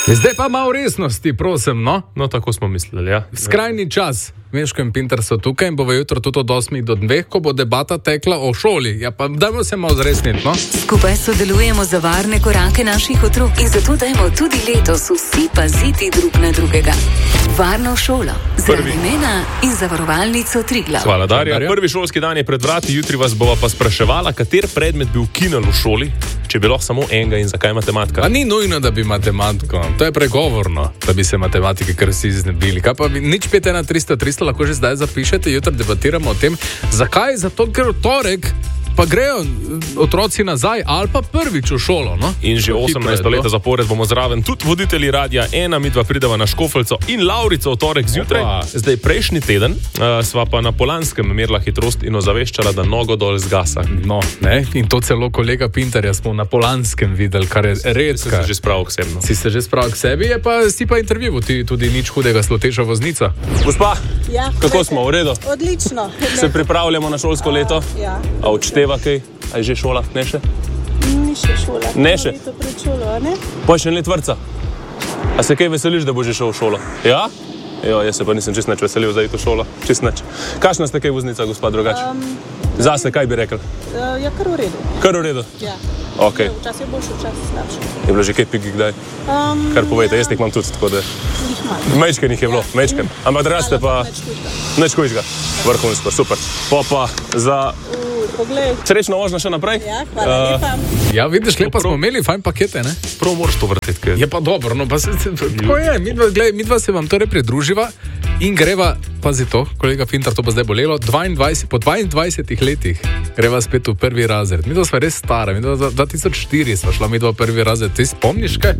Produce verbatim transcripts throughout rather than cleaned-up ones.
Zdaj pa malo resnosti, prosim, no? No, tako smo mislili, ja. Skrajni čas. Meško in Pinter so tukaj in bo jutro tudi od osmih do dveh, ko bo debata tekla o šoli. Ja, pa dajmo se malo zresniti, no? Skupaj sodelujemo za varne korake naših otrok in zato dajmo tudi letos vsi paziti drug na drugega. Varno šolo, zaradi imena in zavarovalnico Triglav. Hvala, Darja. Prvi šolski dan je pred vrati, jutri vas bova pa spraševala, kater predmet bi ukinil v šoli, če bi lahko samo enega in zakaj matematika. A ni nujno, da bi matematiko, to je pregovorno, da bi se matematike kar si iznebili. Kaj pa nič pet ena tristo tristo lahko že zdaj zapišete, jutri debatiramo o tem. Zakaj? Zato, ker v torek pa grejo otroci nazaj ali pa prvič v šolo, no? In že osemnajsto leta zapored bomo zraven tudi voditelji Radia ena, midva prideva na Škofeljco in Laurico v torek zjutraj. Opa. Zdaj, prejšnji teden uh, sva pa na Polanskem merila hitrost in ozaveščala, da nogo dol zgasa. No, ne? In to celo kolega Pinterja smo na Polanskem videli, kar je redka. Si se že spravil k sebi, no? Si se že spravil k sebi, je pa si pa intervju, ti tudi nič hudega, sloteča voznica. Gospa, ja, kako smo, v redu? Odlično. Se pripravljamo na šolsko leto? Uh, ja. A odšteva kaj? A je že šola? Ne še? Ni še šola. Ne še? To pred šolo, a ne? Pa še en let vrca. A se kaj veseliš, da bo že šel v šolo? Ja? Jo, jaz se pa nisem čist nič veselil za iti v šolo. Čist nič. Kakšna ste kaj voznica, gospod drugač? Um, Zase, kaj bi rekel? Uh, ja, kar v redu. Kar v redu? Ja. Okay. Včasih je boljše, včasih slabše. Je bilo že kaj pigi kdaj? Um, Kar povejte, jaz jih imam tudi, tako da... Mečken jih je bilo, ja. Mečken. Ampak draste pa... Neč kujžga. Vrhunsko, super. Pa pa za... Poglej. Srečno vožnja še naprej. Ja, hvala uh, lepa. Ja, vidiš, lepa smo imeli fajn pakete, ne? Prav moraš to vrteti, kaj? Je pa dobro, no pa se... Tako je, midva, gled, midva se vam torej pridruživa in greva, pazi to, kolega Pinter, to pa zdaj bolelo, dvaindvajset, po dvaindvajsetih letih greva spet v prvi razred. Midva sva res stara, midva dva tisoč štiri sva šla midva v prvi razred. Ti spomniš kaj?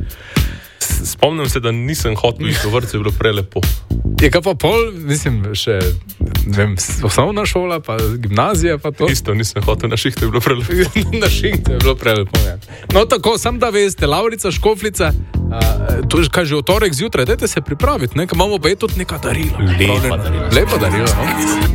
Spomnim se, da nisem hotel iti v vrtce, je bilo prelepo. Je kaj pa pol, mislim, še, ne vem, osnovna šola, pa gimnazija, pa to? Isto, nisem hotel, na šihtu je bilo prelepo. Na šihtu je bilo prelepo, ja. No tako, sam da veste, Laurica, Škofljica, uh, to je kaj že v torek zjutraj, dajte se pripraviti, ne, imamo pa je tudi neka darila. Lepa darila. Lepa darila, no.